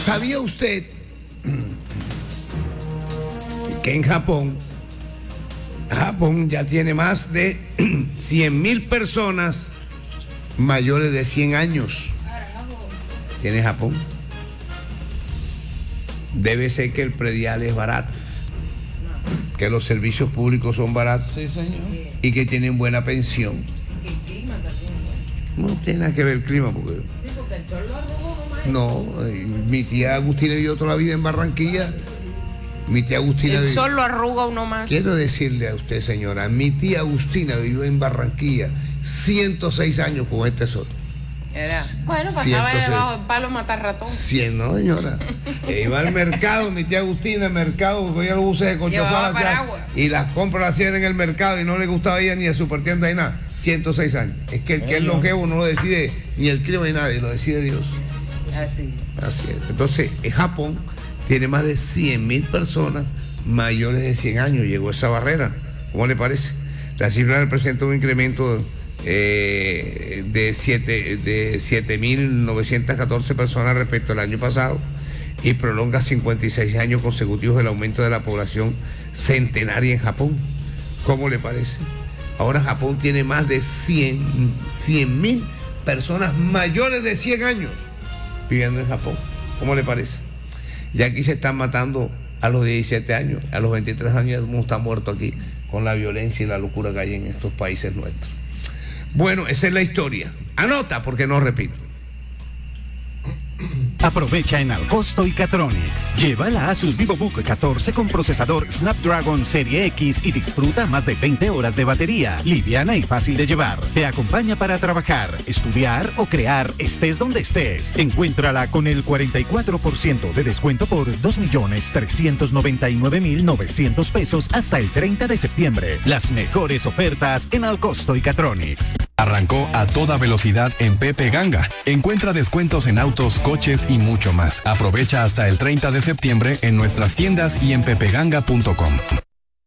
¿Sabía usted que en Japón ya tiene más de 100.000 personas mayores de 100 años? ¿Tiene Japón? Debe ser que el predial es barato, que los servicios públicos son baratos, sí, señor, y que tienen buena pensión. No tiene nada que ver el clima, porque... Sí, porque el sol lo arrugó, No, mi tía Agustina vivió toda la vida en Barranquilla. Mi tía Agustina el vivió... sol lo arruga uno más. Quiero decirle a usted, señora, mi tía Agustina vivió en Barranquilla 106 años con este sol. Era. Bueno, pasaba 106. debajo del palo matar ratón. 100, ¿no, señora? Iba al mercado, mi tía Agustina, al mercado, cogía los buses de Llevaba Conchafá paraguas. y las compras las hacían en el mercado y no le gustaba ir ni a su tienda ni nada. 106 años. Es que el que es longevo no lo decide ni el clima ni nadie, lo decide Dios. Así. Así es. Entonces, en Japón tiene más de 100.000 personas mayores de 100 años. Llegó esa barrera. ¿Cómo le parece? La cifra representa un incremento de 7.914 personas respecto al año pasado y prolonga 56 años consecutivos el aumento de la población centenaria en Japón. ¿Cómo le parece? Ahora Japón tiene más de 100.000 personas mayores de 100 años viviendo en Japón. ¿Cómo le parece? Ya aquí se están matando a los 17 años, a los 23 años uno está muerto aquí con la violencia y la locura que hay en estos países nuestros. Bueno, esa es la historia. Anota porque no repito. Aprovecha en Alcosto y Catronics. Lleva la Asus VivoBook 14 con procesador Snapdragon Serie X y disfruta más de 20 horas de batería. Liviana y fácil de llevar. Te acompaña para trabajar, estudiar o crear, estés donde estés. Encuéntrala con el 44% de descuento por 2.399.900 pesos hasta el 30 de septiembre. Las mejores ofertas en Alcosto y Catronics. Arrancó a toda velocidad en Pepe Ganga. Encuentra descuentos en autos, coches y mucho más. Aprovecha hasta el 30 de septiembre en nuestras tiendas y en pepeganga.com.